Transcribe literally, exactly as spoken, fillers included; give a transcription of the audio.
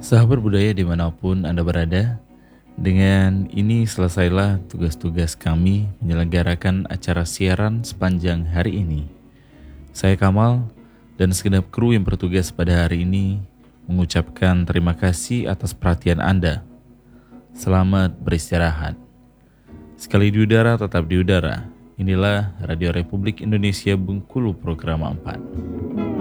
Sahabat budaya dimanapun Anda berada, dengan ini selesailah tugas-tugas kami menyelenggarakan acara siaran sepanjang hari ini. Saya Kamal dan segenap kru yang bertugas pada hari ini mengucapkan terima kasih atas perhatian Anda. Selamat beristirahat. Sekali di udara tetap di udara. Inilah Radio Republik Indonesia Bengkulu Program empat.